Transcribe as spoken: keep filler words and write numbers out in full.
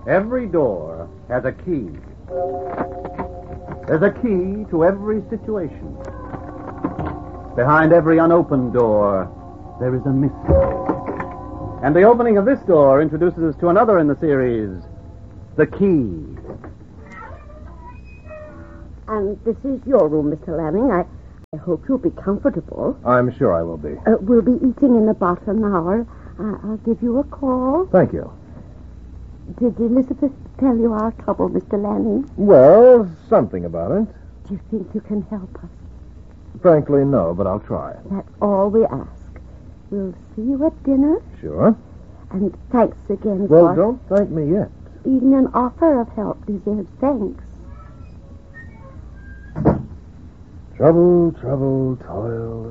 Every door has a key. There's a key to every situation. Behind every unopened door, there is a mystery. And the opening of this door introduces us to another in the series, The Key. And this is your room, Mister Lanning. I, I hope you'll be comfortable. I'm sure I will be. Uh, we'll be eating in about an hour. Uh, I'll give you a call. Thank you. Did Elizabeth tell you our trouble, Mister Lanning? Well, something about it. Do you think you can help us? Frankly, no, but I'll try. That's all we ask. We'll see you at dinner. Sure. And thanks again Well, for... don't thank me yet. Even an offer of help deserves thanks. Trouble, trouble, toil,